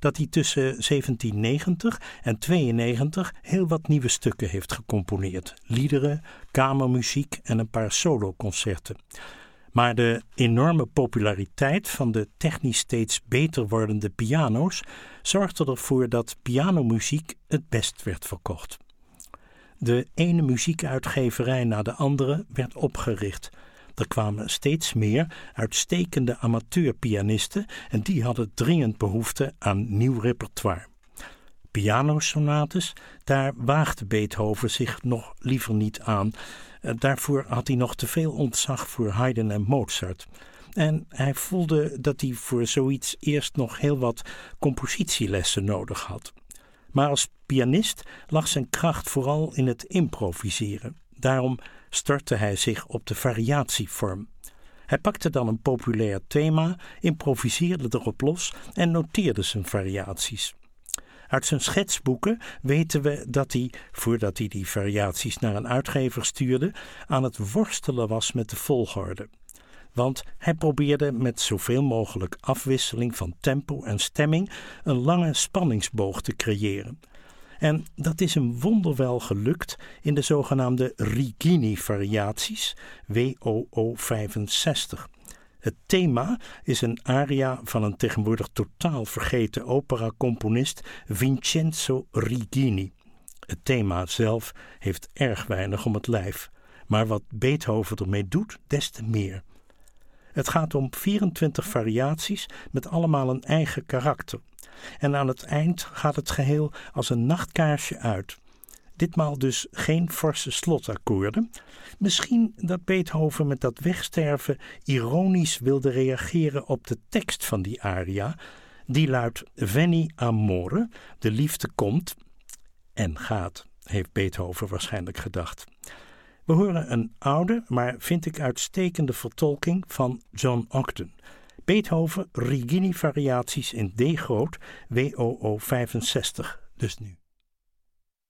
dat hij tussen 1790 en 92 heel wat nieuwe stukken heeft gecomponeerd. Liederen, kamermuziek en een paar soloconcerten. Maar de enorme populariteit van de technisch steeds beter wordende piano's zorgde ervoor dat pianomuziek het best werd verkocht. De ene muziekuitgeverij na de andere werd opgericht. Er kwamen steeds meer uitstekende amateurpianisten en die hadden dringend behoefte aan nieuw repertoire. Pianosonates, daar waagde Beethoven zich nog liever niet aan. Daarvoor had hij nog te veel ontzag voor Haydn en Mozart. En hij voelde dat hij voor zoiets eerst nog heel wat compositielessen nodig had. Maar als pianist lag zijn kracht vooral in het improviseren. Daarom stortte hij zich op de variatievorm. Hij pakte dan een populair thema, improviseerde erop los en noteerde zijn variaties. Uit zijn schetsboeken weten we dat hij, voordat hij die variaties naar een uitgever stuurde, aan het worstelen was met de volgorde. Want hij probeerde met zoveel mogelijk afwisseling van tempo en stemming een lange spanningsboog te creëren. En dat is hem wonderwel gelukt in de zogenaamde Righini-variaties, WOO 65. Het thema is een aria van een tegenwoordig totaal vergeten operacomponist Vincenzo Righini. Het thema zelf heeft erg weinig om het lijf, maar wat Beethoven ermee doet, des te meer. Het gaat om 24 variaties met allemaal een eigen karakter. En aan het eind gaat het geheel als een nachtkaarsje uit. Ditmaal dus geen forse slotakkoorden. Misschien dat Beethoven met dat wegsterven ironisch wilde reageren op de tekst van die aria. Die luidt: Veni amore, de liefde komt en gaat, heeft Beethoven waarschijnlijk gedacht. We horen een oude, maar vind ik uitstekende vertolking van John Ogden. Beethoven Righini variaties in D groot, WOO 65, dus nu.